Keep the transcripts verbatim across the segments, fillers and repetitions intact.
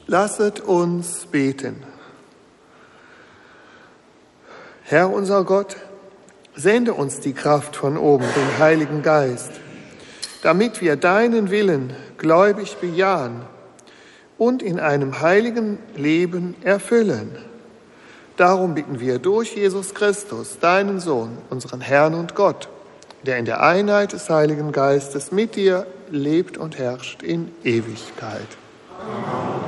Lasset uns beten. Herr unser Gott, sende uns die Kraft von oben, den Heiligen Geist, damit wir deinen Willen gläubig bejahen und in einem heiligen Leben erfüllen. Darum bitten wir durch Jesus Christus, deinen Sohn, unseren Herrn und Gott, der in der Einheit des Heiligen Geistes mit dir lebt und herrscht in Ewigkeit. Amen.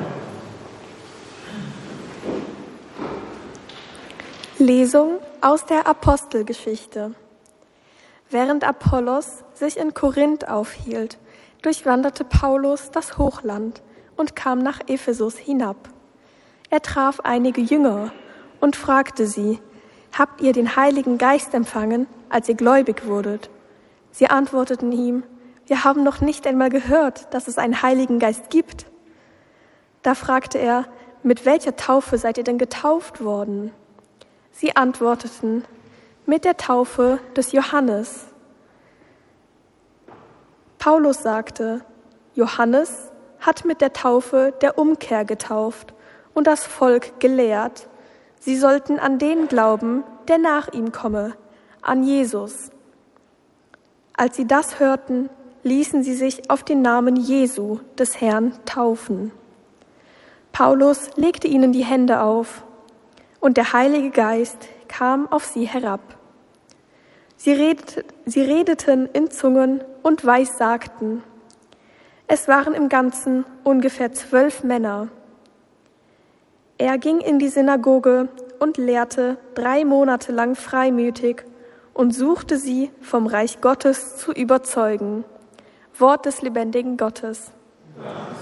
Lesung aus der Apostelgeschichte. Während Apollos sich in Korinth aufhielt, durchwanderte Paulus das Hochland und kam nach Ephesus hinab. Er traf einige Jünger und fragte sie: Habt ihr den Heiligen Geist empfangen, als ihr gläubig wurdet? Sie antworteten ihm: Wir haben noch nicht einmal gehört, dass es einen Heiligen Geist gibt. Da fragte er: Mit welcher Taufe seid ihr denn getauft worden? Sie antworteten: Mit der Taufe des Johannes. Paulus sagte: Johannes hat mit der Taufe der Umkehr getauft und das Volk gelehrt, sie sollten an den glauben, der nach ihm komme, an Jesus. Als sie das hörten, ließen sie sich auf den Namen Jesu, des Herrn, taufen. Paulus legte ihnen die Hände auf, und der Heilige Geist kam auf sie herab. Sie, redet, sie redeten in Zungen und weissagten. Es waren im Ganzen ungefähr zwölf Männer. Er ging in die Synagoge und lehrte drei Monate lang freimütig und suchte sie, vom Reich Gottes zu überzeugen. Wort des lebendigen Gottes. Ja.